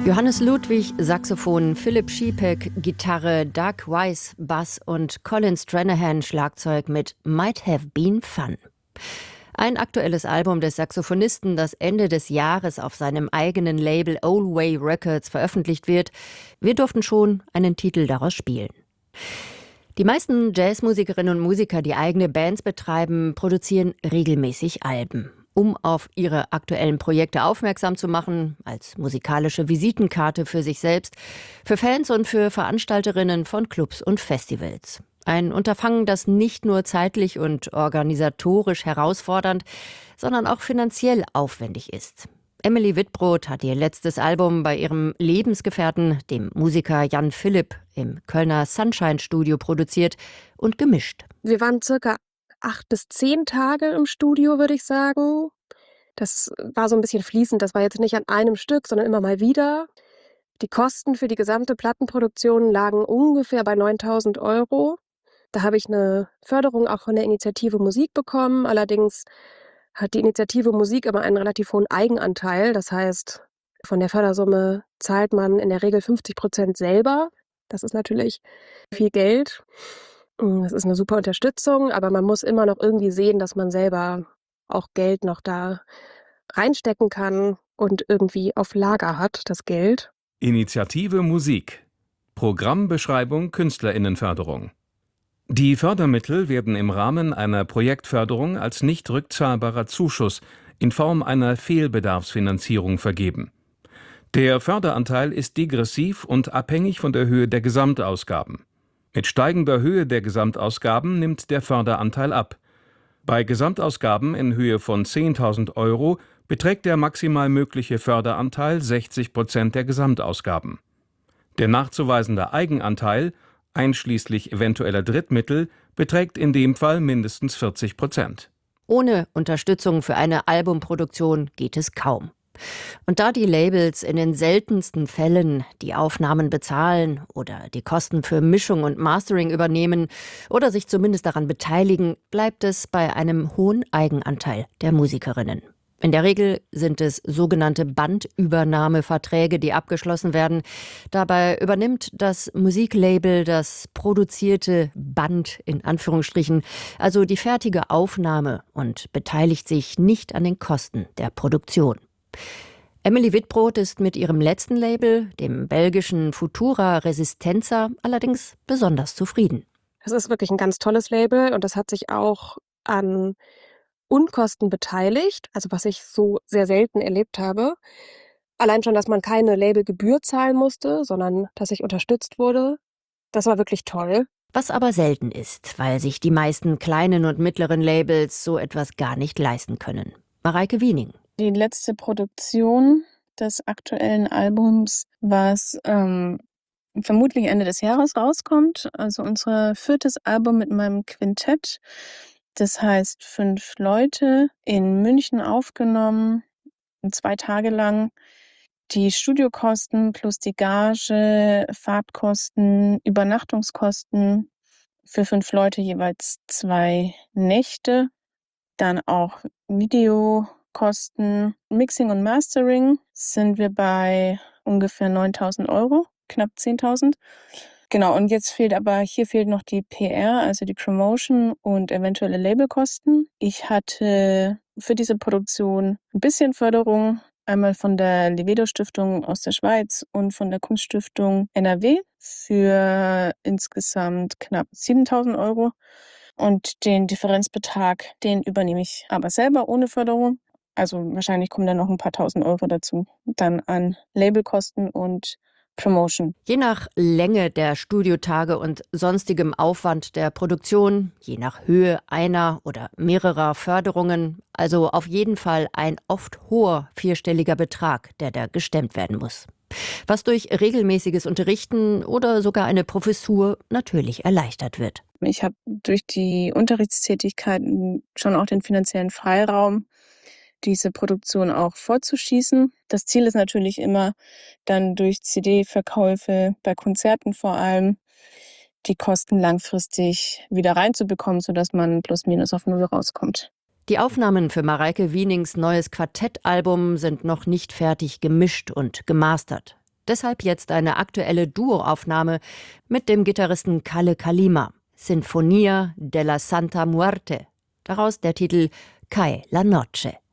Johannes Ludwig, Saxophon, Philipp Schiepeck, Gitarre, Doug Weiss, Bass und Colin Stranahan, Schlagzeug mit Might Have Been Fun. Ein aktuelles Album des Saxophonisten, das Ende des Jahres auf seinem eigenen Label Old Way Records veröffentlicht wird. Wir durften schon einen Titel daraus spielen. Die meisten Jazzmusikerinnen und Musiker, die eigene Bands betreiben, produzieren regelmäßig Alben, um auf ihre aktuellen Projekte aufmerksam zu machen, als musikalische Visitenkarte für sich selbst, für Fans und für Veranstalterinnen von Clubs und Festivals. Ein Unterfangen, das nicht nur zeitlich und organisatorisch herausfordernd, sondern auch finanziell aufwendig ist. Emily Wittbrod hat ihr letztes Album bei ihrem Lebensgefährten, dem Musiker Jan Philipp, im Kölner Sunshine Studio produziert und gemischt. Wir waren circa 8 bis 10 Tage im Studio, würde ich sagen. Das war so ein bisschen fließend. Das war jetzt nicht an einem Stück, sondern immer mal wieder. Die Kosten für die gesamte Plattenproduktion lagen ungefähr bei 9.000 €. Da habe ich eine Förderung auch von der Initiative Musik bekommen. Allerdings hat die Initiative Musik immer einen relativ hohen Eigenanteil. Das heißt, von der Fördersumme zahlt man in der Regel 50% selber. Das ist natürlich viel Geld. Das ist eine super Unterstützung, aber man muss immer noch irgendwie sehen, dass man selber auch Geld noch da reinstecken kann und irgendwie auf Lager hat, das Geld. Initiative Musik. Programmbeschreibung Künstlerinnenförderung. Die Fördermittel werden im Rahmen einer Projektförderung als nicht rückzahlbarer Zuschuss in Form einer Fehlbedarfsfinanzierung vergeben. Der Förderanteil ist degressiv und abhängig von der Höhe der Gesamtausgaben. Mit steigender Höhe der Gesamtausgaben nimmt der Förderanteil ab. Bei Gesamtausgaben in Höhe von 10.000 € beträgt der maximal mögliche Förderanteil 60% der Gesamtausgaben. Der nachzuweisende Eigenanteil, einschließlich eventueller Drittmittel, beträgt in dem Fall mindestens 40%. Ohne Unterstützung für eine Albumproduktion geht es kaum. Und da die Labels in den seltensten Fällen die Aufnahmen bezahlen oder die Kosten für Mischung und Mastering übernehmen oder sich zumindest daran beteiligen, bleibt es bei einem hohen Eigenanteil der Musikerinnen. In der Regel sind es sogenannte Bandübernahmeverträge, die abgeschlossen werden. Dabei übernimmt das Musiklabel das produzierte Band in Anführungsstrichen, also die fertige Aufnahme, und beteiligt sich nicht an den Kosten der Produktion. Emily Wittbrod ist mit ihrem letzten Label, dem belgischen Futura Resistenza, allerdings besonders zufrieden. Das ist wirklich ein ganz tolles Label und das hat sich auch an Unkosten beteiligt, also was ich so sehr selten erlebt habe. Allein schon, dass man keine Labelgebühr zahlen musste, sondern dass ich unterstützt wurde. Das war wirklich toll. Was aber selten ist, weil sich die meisten kleinen und mittleren Labels so etwas gar nicht leisten können. Mareike Wiening. Die letzte Produktion des aktuellen Albums, was vermutlich Ende des Jahres rauskommt. Also unser 4. Album mit meinem Quintett. Das heißt 5 Leute in München aufgenommen, 2 Tage lang. Die Studiokosten plus die Gage, Fahrtkosten, Übernachtungskosten für 5 Leute jeweils 2 Nächte. Dann auch Videokosten, Mixing und Mastering sind wir bei ungefähr 9.000 €, knapp 10.000. Genau, und hier fehlt noch die PR, also die Promotion und eventuelle Labelkosten. Ich hatte für diese Produktion ein bisschen Förderung, einmal von der Livedo-Stiftung aus der Schweiz und von der Kunststiftung NRW für insgesamt knapp 7.000 €. Und den Differenzbetrag, den übernehme ich aber selber ohne Förderung. Also wahrscheinlich kommen dann noch ein paar tausend Euro dazu, dann an Labelkosten und Promotion. Je nach Länge der Studiotage und sonstigem Aufwand der Produktion, je nach Höhe einer oder mehrerer Förderungen, also auf jeden Fall ein oft hoher vierstelliger Betrag, der da gestemmt werden muss. Was durch regelmäßiges Unterrichten oder sogar eine Professur natürlich erleichtert wird. Ich habe durch die Unterrichtstätigkeiten schon auch den finanziellen Freiraum, diese Produktion auch fortzuschießen. Das Ziel ist natürlich immer, dann durch CD-Verkäufe bei Konzerten vor allem die Kosten langfristig wieder reinzubekommen, sodass man plus minus auf Null rauskommt. Die Aufnahmen für Mareike Wienings neues Quartettalbum sind noch nicht fertig gemischt und gemastert. Deshalb jetzt eine aktuelle Duoaufnahme mit dem Gitarristen Kalle Kalima, Sinfonia della Santa Muerte. Daraus der Titel Cae la Noche.